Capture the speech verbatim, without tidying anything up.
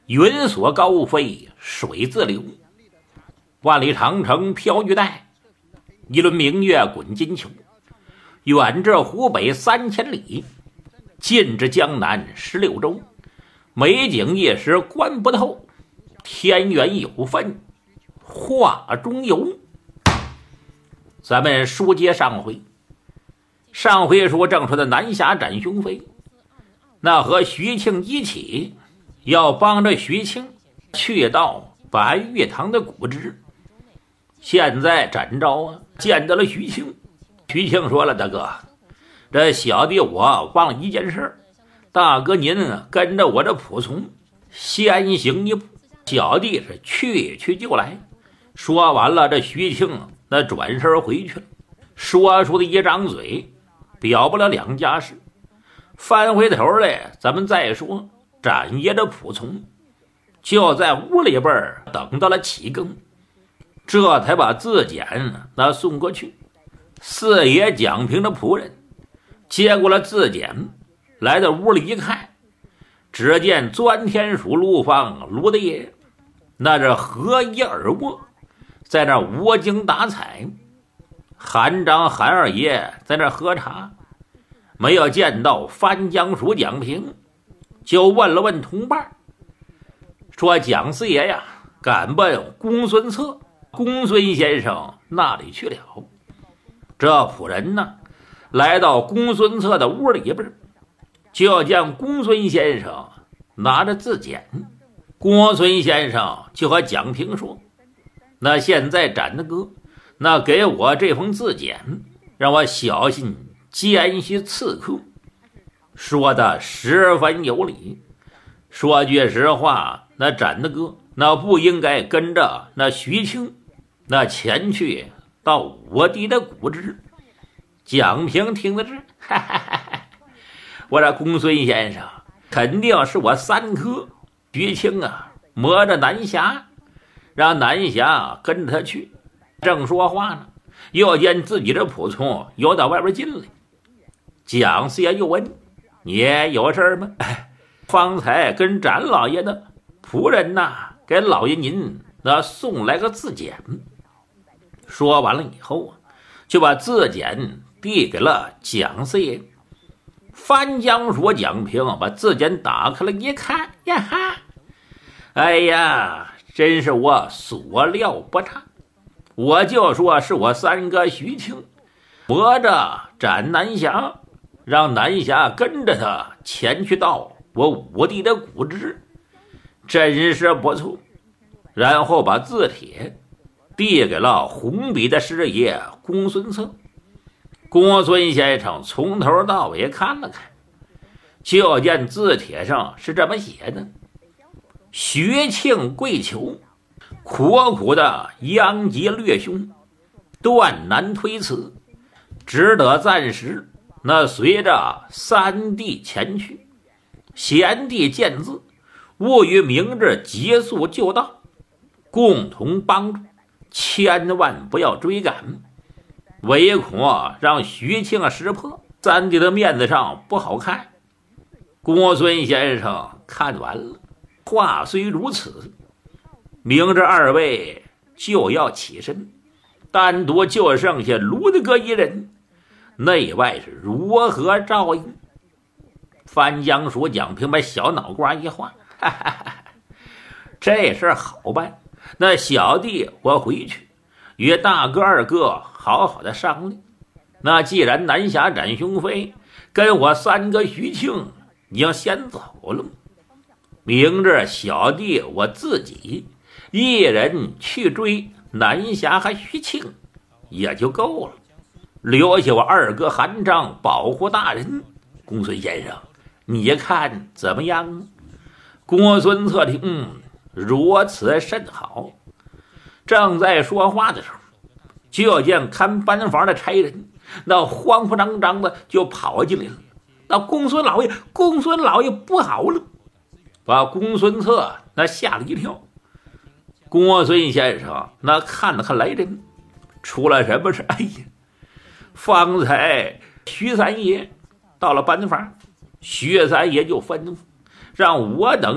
云锁高飞水自流，万里长城飘玉带，一轮明月滚金球。远至湖北三千里，近至江南十六州。美景一时观不透，天缘有分画中游。咱们书接上回，上回书正说的南侠斩雄飞，那和徐庆一起要帮着徐庆去到白玉堂的古址。现在展昭啊见到了徐庆，徐庆说了：“大哥，这小弟我忘了一件事，大哥您跟着我这仆从先行一步，小弟是去去就来。”说完了，这徐庆那转身回去了，说出的一张嘴表不了两家事。翻回头来，咱们再说展爷的仆从就在屋里边等到了起更，这才把字简那送过去。四爷蒋平的仆人接过了字简，来到屋里一看，只见钻天鼠陆方卢大爷那是合衣而卧，在那无精打采。韩章韩二爷在那喝茶，没有见到翻江鼠蒋平，就问了问同伴，说蒋四爷呀赶奔公孙策公孙先生那里去了。这仆人呢来到公孙策的屋里边，就见公孙先生拿着字简。公孙先生就和蒋平说：“那现在展大哥，那给我这封字简，让我小心监视刺客。”说的十分有理。说句实话，那展大哥那不应该跟着那徐庆那前去到我弟的古址。蒋平听得这，哈哈哈哈，我这公孙先生肯定是我三哥徐庆啊磨着南侠，让南侠跟着他去。正说话呢，又见自己的仆从又到外边进来。蒋四爷又问：“你有事吗？”方才跟展老爷的仆人呐给老爷您那送来个字简。说完了以后啊，就把字简递给了蒋四爷。翻江鼠蒋平把字简打开了一看，呀哈，哎呀，真是我所料不差。我就说是我三哥徐庆磨着斩南侠，让南侠跟着他前去到我五弟的古址，真是不错。然后把字帖递给了红笔的师爷公孙策。公孙先生从头到尾看了看，就见字帖上是这么写的：徐庆跪求，苦苦的殃及略兄，断难推辞，只得暂时那随着三弟前去。贤弟见字，务于明日急速就到，共同帮助，千万不要追赶，唯恐让徐庆识破，三弟的面子上不好看。公孙先生看完了，话虽如此，明着二位就要起身，单独就剩下卢大哥一人，内外是如何照应？翻江鼠蒋平把小脑瓜一晃，哈哈哈，这事好办。那小弟我回去与大哥二哥好好的商量。那既然南侠斩雄飞跟我三哥徐庆已经先走了，明日小弟我自己一人去追南侠和徐庆也就够了，留下我二哥韩章保护大人。公孙先生你看怎么样？公孙策听，嗯，如此甚好。正在说话的时候，就见看班房的差人那慌慌张张的就跑进来了。那公孙老爷，公孙老爷不好了！把公孙策那吓了一跳。公孙先生那看了看来人，出了什么事？哎呀，方才徐三爷到了班房，徐三爷就吩咐让我等